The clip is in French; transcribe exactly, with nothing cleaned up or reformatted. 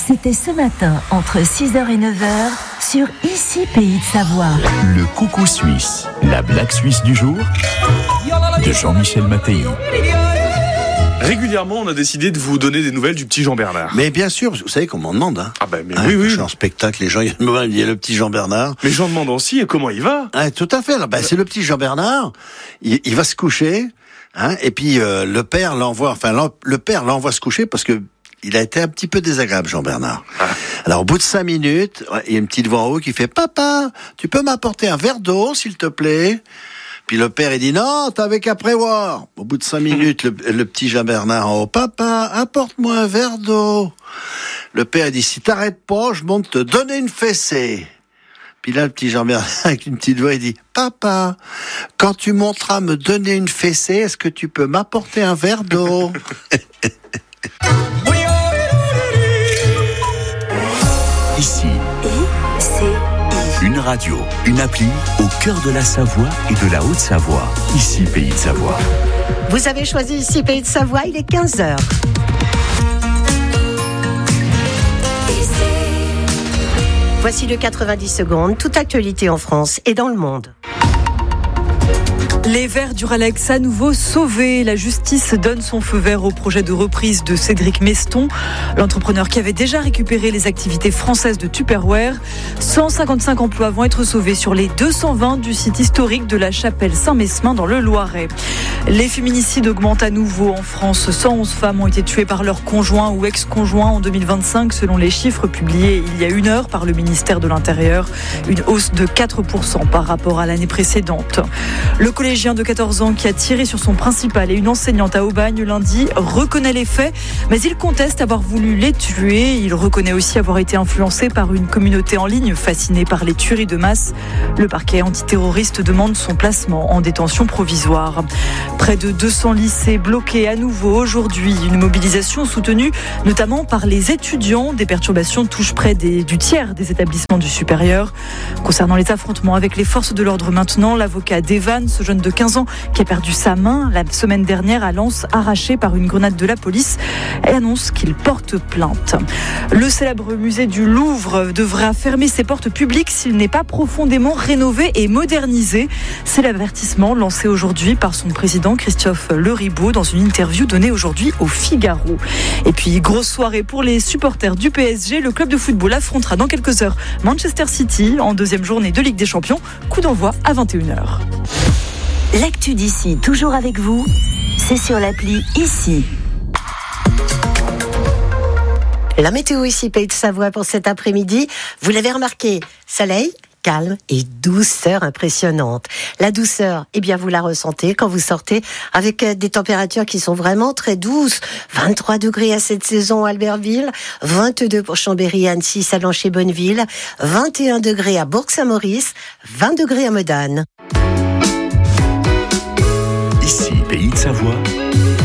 C'était ce matin entre six heures et neuf heures sur Ici Pays de Savoie. Le coucou suisse, la blague suisse du jour de Jean-Michel Mattei. Régulièrement, on a décidé de vous donner des nouvelles du petit Jean-Bernard. Mais bien sûr, vous savez qu'on m'en demande. Hein. Ah ben, mais hein, oui, oui. Je suis en spectacle, les gens ils me demandent, il y a le petit Jean-Bernard. Mais j'en demande aussi, et comment il va? Ah, tout à fait. Alors, ben, c'est le petit Jean-Bernard. Il, il va se coucher, hein, et puis euh, le père l'envoie. Enfin, le père l'envoie se coucher parce que il a été un petit peu désagréable, Jean-Bernard. Ah. Alors, au bout de cinq minutes, il y a une petite voix en haut qui fait « Papa, tu peux m'apporter un verre d'eau, s'il te plaît ?» Puis le père, il dit « Non, t'avais qu'à prévoir. » Au bout de cinq minutes, le, le petit Jean-Bernard en haut « Papa, apporte-moi un verre d'eau. » Le père, il dit « Si t'arrêtes pas, je monte te donner une fessée. » Puis là, le petit Jean-Bernard, avec une petite voix, il dit « Papa, quand tu monteras me donner une fessée, est-ce que tu peux m'apporter un verre d'eau ?» Ici, une radio, une appli au cœur de la Savoie et de la Haute-Savoie. Ici, Pays de Savoie. Vous avez choisi Ici, Pays de Savoie, il est quinze heures. Voici le quatre-vingt-dix secondes, toute actualité en France et dans le monde. Les Verts d'Uralex à nouveau sauvés. La justice donne son feu vert au projet de reprise de Cédric Meston, l'entrepreneur qui avait déjà récupéré les activités françaises de Tupperware. cent cinquante-cinq emplois vont être sauvés sur les deux cent vingt du site historique de la chapelle Saint-Mesmin dans le Loiret. Les féminicides augmentent à nouveau en France. cent onze femmes ont été tuées par leur conjoint ou ex-conjoint en deux mille vingt-cinq, selon les chiffres publiés il y a une heure par le ministère de l'Intérieur. Une hausse de quatre pour cent par rapport à l'année précédente. Le collégien de quatorze ans qui a tiré sur son principal et une enseignante à Aubagne lundi reconnaît les faits, mais il conteste avoir voulu les tuer. Il reconnaît aussi avoir été influencé par une communauté en ligne fascinée par les tueries de masse. Le parquet antiterroriste demande son placement en détention provisoire. Près de deux cents lycées bloqués à nouveau aujourd'hui. Une mobilisation soutenue notamment par les étudiants. Des perturbations touchent près des, du tiers des établissements du supérieur. Concernant les affrontements avec les forces de l'ordre maintenant, l'avocat d'Evan, ce jeune de quinze ans qui a perdu sa main la semaine dernière à Lens, arrachée par une grenade de la police, et annonce qu'il porte plainte. Le célèbre musée du Louvre devra fermer ses portes publiques s'il n'est pas profondément rénové et modernisé. C'est l'avertissement lancé aujourd'hui par son président Christophe Leribaud dans une interview donnée aujourd'hui au Figaro. Et puis, grosse soirée pour les supporters du P S G. Le club de football affrontera dans quelques heures Manchester City en deuxième journée de Ligue des Champions. Coup d'envoi à vingt et une heures. L'actu d'ici, toujours avec vous, c'est sur l'appli Ici. La météo ici, Pays de Savoie pour cet après-midi. Vous l'avez remarqué, soleil, calme et douceur impressionnante. La douceur, eh bien, vous la ressentez quand vous sortez avec des températures qui sont vraiment très douces. vingt-trois degrés à cette saison à Albertville, vingt-deux pour Chambéry, Annecy, Sallanches et Bonneville, vingt et un degrés à Bourg-Saint-Maurice, vingt degrés à Modane. Ici, Pays de Savoie,